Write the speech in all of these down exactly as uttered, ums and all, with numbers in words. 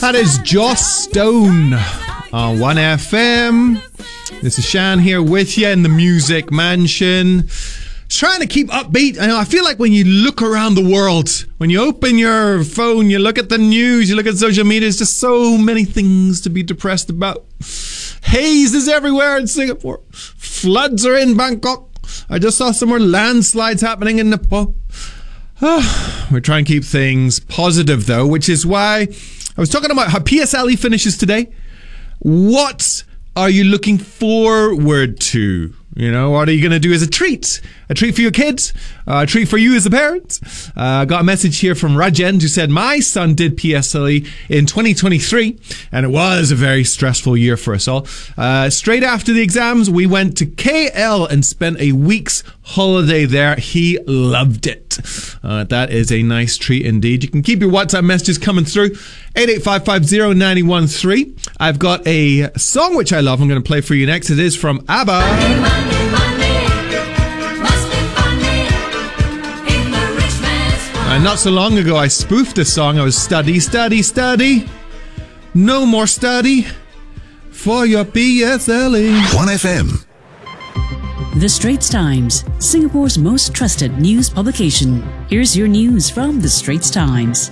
That is Joss Stone on one F M. This is Shan here with you in the Music Mansion. Trying to keep upbeat. I know, I feel like when you look around the world, when you open your phone, you look at the news, you look at social media, there's just so many things to be depressed about. Haze is everywhere in Singapore. Floods are in Bangkok. I just saw some more landslides happening in Nepal. Oh, we're trying to keep things positive though, which is why I was talking about how P S L E finishes today. What are you looking forward to? You know, what are you going to do as a treat? A treat for your kids? Uh, a treat for you as a parent? I uh, got a message here from Rajend who said, my son did P S L E in twenty twenty-three and it was a very stressful year for us all. Uh, straight after the exams, we went to K L and spent a week's holiday there. He loved it. Uh, that is a nice treat indeed. You can keep your WhatsApp messages coming through. eight eight five five zero nine one three. I've got a song which I love. I'm going to play for you next. It is from ABBA. And not so long ago, I spoofed this song. I was study, study, study. No more study for your P S L E. one F M. The Straits Times, Singapore's most trusted news publication. Here's your news from The Straits Times.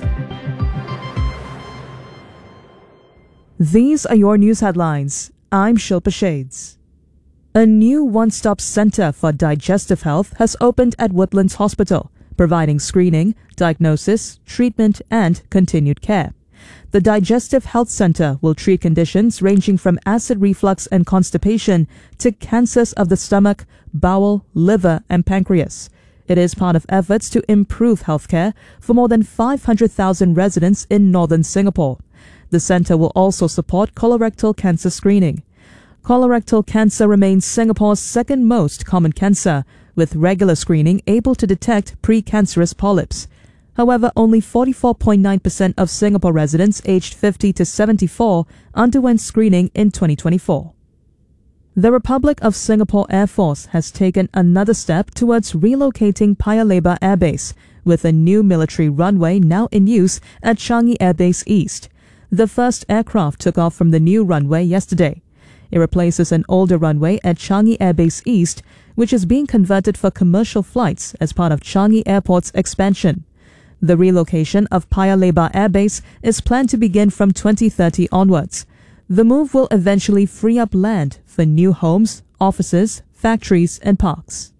These are your news headlines. I'm Shilpa Shades. A new one-stop centre for digestive health has opened at Woodlands Hospital, providing screening, diagnosis, treatment and continued care. The Digestive Health Centre will treat conditions ranging from acid reflux and constipation to cancers of the stomach, bowel, liver and pancreas. It is part of efforts to improve healthcare for more than five hundred thousand residents in northern Singapore. The centre will also support colorectal cancer screening. Colorectal cancer remains Singapore's second most common cancer, with regular screening able to detect precancerous polyps. However, only forty-four point nine percent of Singapore residents aged fifty to seventy-four underwent screening in twenty twenty-four. The Republic of Singapore Air Force has taken another step towards relocating Paya Lebar Air Base, with a new military runway now in use at Changi Air Base East. The first aircraft took off from the new runway yesterday. It replaces an older runway at Changi Air Base East, which is being converted for commercial flights as part of Changi Airport's expansion. The relocation of Paya Lebar Air Base is planned to begin from twenty thirty onwards. The move will eventually free up land for new homes, offices, factories and parks.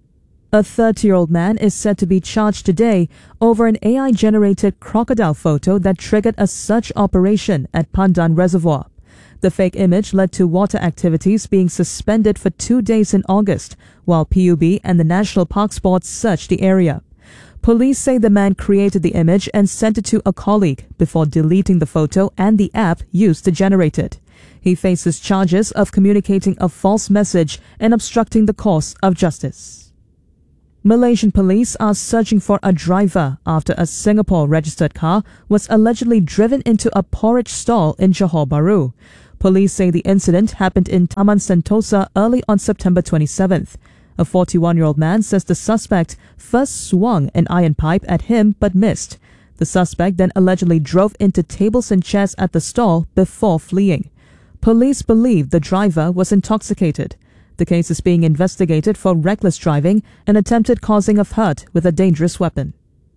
A thirty-year-old man is said to be charged today over an A I-generated crocodile photo that triggered a search operation at Pandan Reservoir. The fake image led to water activities being suspended for two days in August, while P U B and the National Parks Board searched the area. Police say the man created the image and sent it to a colleague before deleting the photo and the app used to generate it. He faces charges of communicating a false message and obstructing the course of justice. Malaysian police are searching for a driver after a Singapore-registered car was allegedly driven into a porridge stall in Johor Bahru. Police say the incident happened in Taman Sentosa early on September twenty-seventh. A forty-one-year-old man says the suspect first swung an iron pipe at him but missed. The suspect then allegedly drove into tables and chairs at the stall before fleeing. Police believe the driver was intoxicated. The case is being investigated for reckless driving and attempted causing of hurt with a dangerous weapon.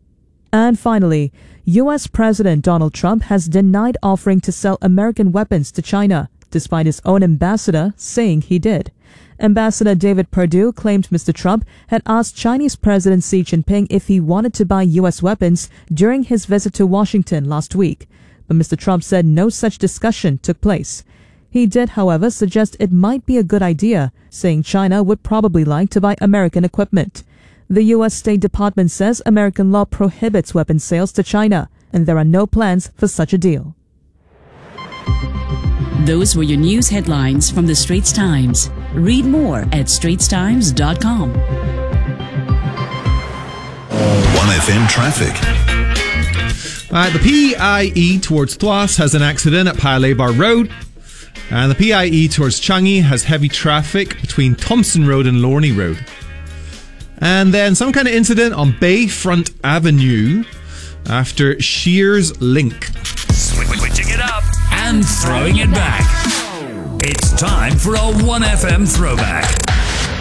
And finally, U S President Donald Trump has denied offering to sell American weapons to China, despite his own ambassador saying he did. Ambassador David Perdue claimed Mister Trump had asked Chinese President Xi Jinping if he wanted to buy U S weapons during his visit to Washington last week, but Mister Trump said no such discussion took place. He did, however, suggest it might be a good idea, saying China would probably like to buy American equipment. The U S State Department says American law prohibits weapons sales to China, and there are no plans for such a deal. Those were your news headlines from The Straits Times. Read more at straits times dot com. one F M traffic. Uh, the P I E towards Tuas has an accident at Paya Lebar Road. And the P I E towards Changi has heavy traffic between Thompson Road and Lorney Road. And then some kind of incident on Bayfront Avenue after Shears Link. Switching it up. and throwing it back. It's time for a one F M throwback.